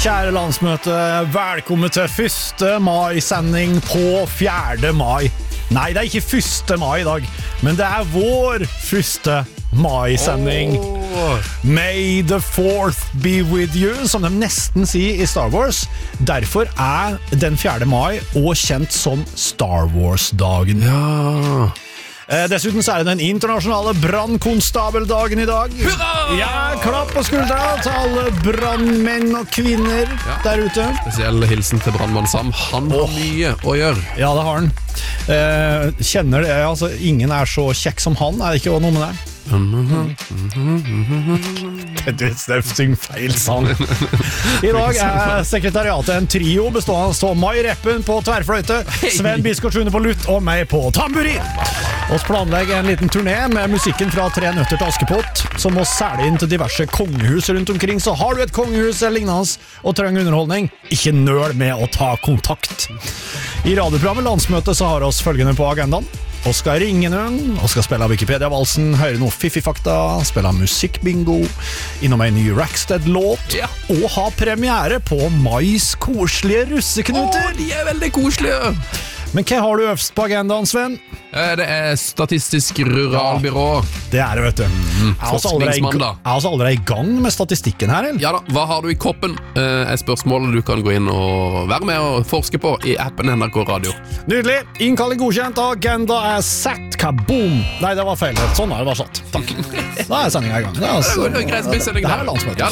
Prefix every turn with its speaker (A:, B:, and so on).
A: kjære landsmøte, velkommen til 1. mai-sending på 4. mai. Nei, det er ikke 1. mai I dag, men det er vår 1. mai-sending. May the 4th be with you, som de nesten sier I Star Wars. Derfor er den 4. mai også kjent som Star Wars-dagen.
B: Ja.
A: Dessuten så er det den internasjonale brandkonstabeldagen I dag.
B: Hurra!
A: Ja, klapp på skuldra til alle brandmenn og kvinner der ute.
B: Spesiell hilsen til brandmann Sam. Han har mye å gjøre.
A: Ja, det har han. Kjenner det, altså ingen er så kjekk som han, er det ikke noe med det? Det synger feil sang. I dag er sekretariatet en trio bestående av Mai Reppen på tverrfløyte, Sven Biskort Sune på lutt og meg på tamburin. Oss planlegger en liten turné med musikken fra 3 nøtter til Askepott, som må særlig inn til diverse kongehus rundt omkring. Så har du et kongehus eller lignende og trenger underholdning, ikke nøl med å ta kontakt. I radioprogrammet Landsmøtet så har oss følgende på agendaen. Og skal ringe noen, og skal spille Wikipedia-valsen, høre noe fiffifakta, spille musikkbingo, innom en ny Rackstead-låt, og ha premiere på Mais koselige russeknuter.
B: De er veldig koselige.
A: Men hva har du øvst på agendaen, Sven?
B: Det er Statistisk Ruralbyrå.
A: Det er det, vet du.
B: Forskningsmann, da.
A: Er oss allerede I gang med statistikken her, eller?
B: Ja da, hva har du I koppen? Er spørsmålet du kan gå inn og være med og forske på I appen NRK Radio.
A: Nydelig. Innkalling godkjent, agenda er satt. Kaboom! Nei, det var feil. Sånn har det vært satt. Takk. Da er sendingen I gang. Det er
B: greit,
A: det her landsmøtet.